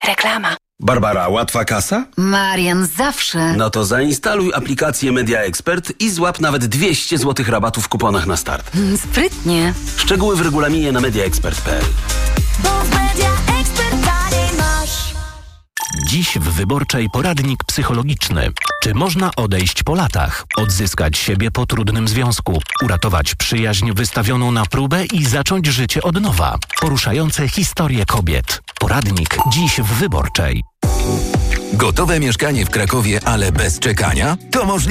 Reklama. Barbara, łatwa kasa? Marian, zawsze. No to zainstaluj aplikację Media Expert i złap nawet 200 zł rabatu w kuponach na start. Sprytnie. Szczegóły w regulaminie na mediaexpert.pl. Dziś w Wyborczej poradnik psychologiczny. Czy można odejść po latach, odzyskać siebie po trudnym związku, uratować przyjaźń wystawioną na próbę i zacząć życie od nowa? Poruszające historie kobiet. Poradnik dziś w Wyborczej. Gotowe mieszkanie w Krakowie, ale bez czekania? To możliwe.